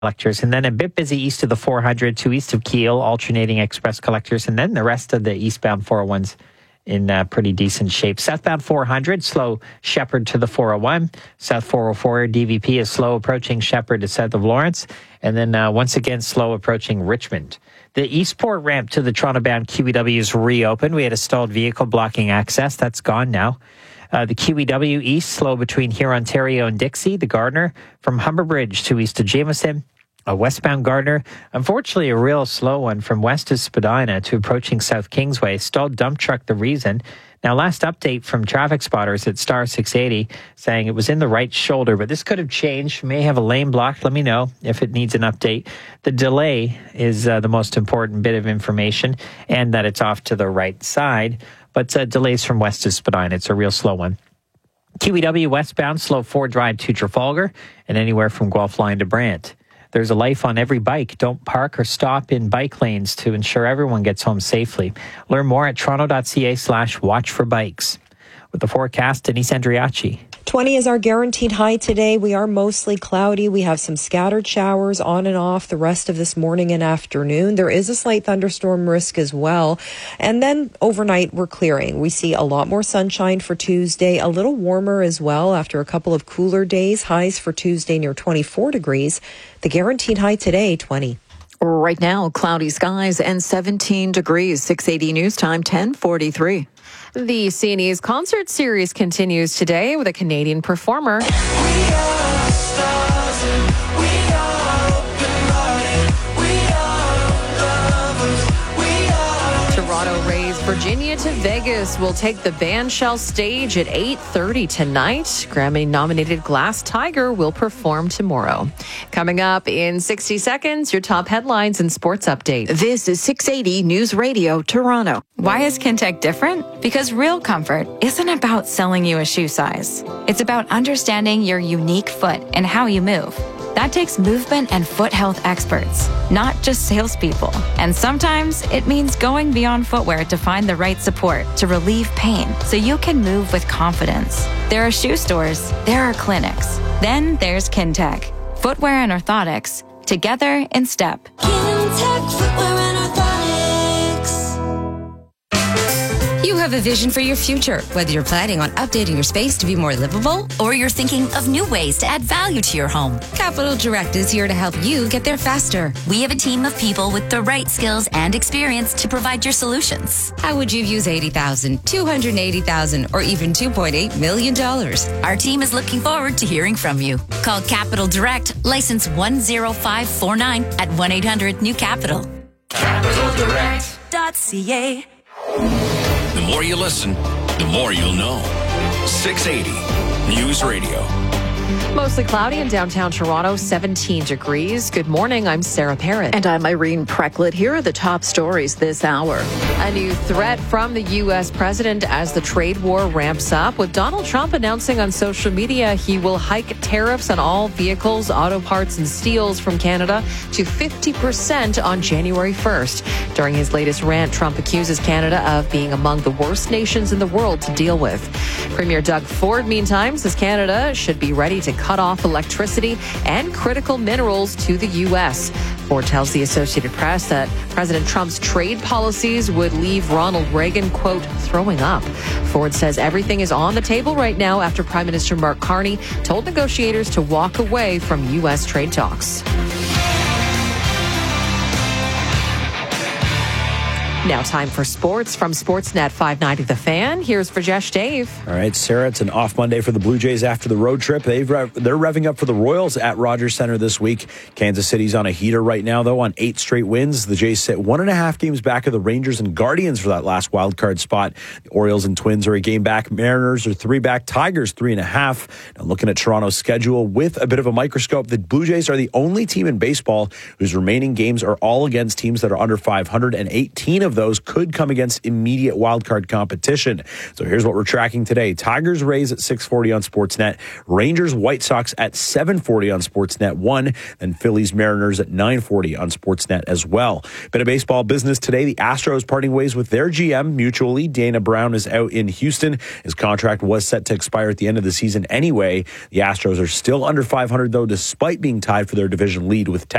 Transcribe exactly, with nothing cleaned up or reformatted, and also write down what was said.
collectors, and then a bit busy east of the four hundred to east of Kiel, alternating express collectors, and then the rest of the eastbound four oh ones in uh, pretty decent shape. Southbound four hundred, slow Shepherd to the four oh one. South four oh four, D V P is slow approaching Shepherd to south of Lawrence, and then uh, once again slow approaching Richmond. The Eastport ramp to the Toronto-bound Q E W is reopened. We had a stalled vehicle blocking access. That's gone now. Uh, the Q E W East, slow between here, Ontario and Dixie. The Gardner from Humber Bridge to east of Jameson. A westbound Gardner, unfortunately a real slow one from west of Spadina to approaching South Kingsway. Stalled dump truck, the reason. Now, last update from traffic spotters at Star six eighty saying it was in the right shoulder, but this could have changed. May have a lane blocked. Let me know if it needs an update. The delay is uh, the most important bit of information, and that it's off to the right side, but uh, delays from west of Spadina. It's a real slow one. Q E W westbound, slow Ford Drive to Trafalgar, and anywhere from Guelph Line to Brant. There's a life on every bike. Don't park or stop in bike lanes to ensure everyone gets home safely. Learn more at toronto.ca slash watch for bikes. With the forecast, Denise Andriachi. twenty is our guaranteed high today. We are mostly cloudy. We have some scattered showers on and off the rest of this morning and afternoon. There is a slight thunderstorm risk as well. And then overnight, we're clearing. We see a lot more sunshine for Tuesday, a little warmer as well after a couple of cooler days. Highs for Tuesday near twenty-four degrees. The guaranteed high today, twenty. Right now, cloudy skies and seventeen degrees. six eighty News Time, ten forty-three. The C and E's concert series continues today with a Canadian performer. We are stars and we are open-hearted. We are lovers. We are Toronto Rays Virginia to Vegas will take the Bandshell stage at eight thirty tonight. Grammy-nominated Glass Tiger will perform tomorrow. Coming up in sixty seconds, your top headlines and sports update. This is six eighty News Radio, Toronto. Why is Kintec different? Because real comfort isn't about selling you a shoe size. It's about understanding your unique foot and how you move. That takes movement and foot health experts, not just salespeople. And sometimes it means going beyond footwear to find the right support to relieve pain so you can move with confidence. There are shoe stores, there are clinics. Then there's Kintec. Footwear and orthotics, together in step. Kintec Footwear and Orthotics. You have a vision for your future, whether you're planning on updating your space to be more livable, or you're thinking of new ways to add value to your home. Capital Direct is here to help you get there faster. We have a team of people with the right skills and experience to provide your solutions. How would you use eighty thousand dollars, two hundred eighty thousand dollars, or even two point eight million dollars? Our team is looking forward to hearing from you. Call Capital Direct, license one zero five four nine at one eight hundred new capital. capital direct dot c a. The more you listen, the more you'll know. six eighty News Radio. Mostly cloudy in downtown Toronto, seventeen degrees. Good morning, I'm Sarah Parrott. And I'm Irene Precklett. Here are the top stories this hour. A new threat from the U S president as the trade war ramps up, with Donald Trump announcing on social media he will hike tariffs on all vehicles, auto parts, and steels from Canada to fifty percent on January first. During his latest rant, Trump accuses Canada of being among the worst nations in the world to deal with. Premier Doug Ford, meantime, says Canada should be ready to cut off electricity and critical minerals to the U S. Ford tells the Associated Press that President Trump's trade policies would leave Ronald Reagan, quote, throwing up. Ford says everything is on the table right now after Prime Minister Mark Carney told negotiators to walk away from U S trade talks. Now time for sports from Sportsnet five ninety The Fan. Here's Rajesh Dave. All right, Sarah, it's an off Monday for the Blue Jays after the road trip. They've, they're revving up for the Royals at Rogers Center this week. Kansas City's on a heater right now, though, on eight straight wins. The Jays sit one and a half games back of the Rangers and Guardians for that last wild card spot. The Orioles and Twins are a game back. Mariners are three back. Tigers three and a half. Now looking at Toronto's schedule with a bit of a microscope, the Blue Jays are the only team in baseball whose remaining games are all against teams that are under five hundred, and eighteen of of those could come against immediate wildcard competition. So here's what we're tracking today. Tigers Rays at six forty on Sportsnet. Rangers White Sox at seven forty on Sportsnet one. Then Phillies Mariners at nine forty on Sportsnet as well. Bit of baseball business today. The Astros parting ways with their G M mutually. Dana Brown is out in Houston. His contract was set to expire at the end of the season anyway. The Astros are still under five hundred though, despite being tied for their division lead with